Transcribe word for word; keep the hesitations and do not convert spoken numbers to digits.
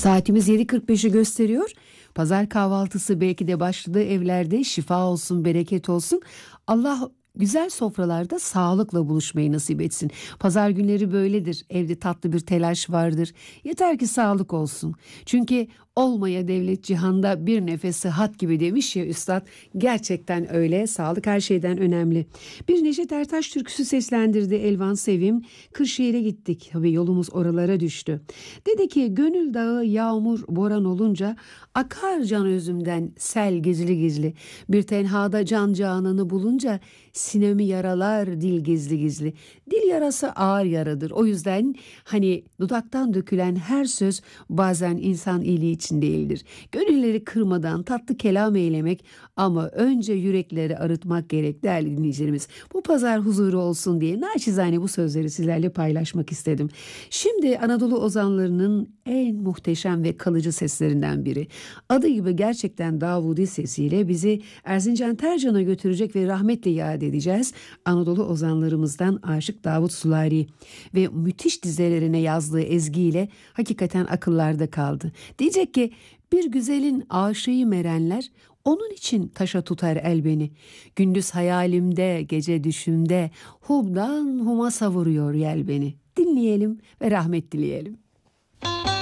Saatimiz yedi kırk beşi gösteriyor. Pazar kahvaltısı belki de başladığı evlerde şifa olsun, bereket olsun. Allah güzel sofralarda sağlıkla buluşmayı nasip etsin. Pazar günleri böyledir. Evde tatlı bir telaş vardır. Yeter ki sağlık olsun. Çünkü olmaya devlet cihanda bir nefes sıhhat gibi demiş ya üstad. Gerçekten öyle. Sağlık her şeyden önemli. Bir Neşet Ertaş türküsü seslendirdi Elvan Sevim. Kırşehir'e gittik ve yolumuz oralara düştü. Dedi ki gönül dağı yağmur boran olunca akar can özümden sel gizli gizli. Bir tenhada can cananı bulunca sinemi yaralar dil gizli gizli. Dil yarası ağır yaradır. O yüzden hani dudaktan dökülen her söz bazen insan iyiliği için değildir. Gönülleri kırmadan tatlı kelam eylemek ama önce yürekleri arıtmak gerek değerli dinleyicilerimiz. Bu pazar huzuru olsun diye naçizane bu sözleri sizlerle paylaşmak istedim. Şimdi Anadolu ozanlarının en muhteşem ve kalıcı seslerinden biri. Adı gibi gerçekten Davudi sesiyle bizi Erzincan Tercan'a götürecek ve rahmetle yad edeceğiz. Anadolu ozanlarımızdan Aşık Davut Sulari ve müthiş dizelerine yazdığı ezgiyle hakikaten akıllarda kaldı. Diyecek ki bir güzelin aşığı merenler onun için taşa tutar el beni. Gündüz hayalimde, gece düşümde hubdan huma savuruyor yel beni. Dinleyelim ve rahmet dileyelim.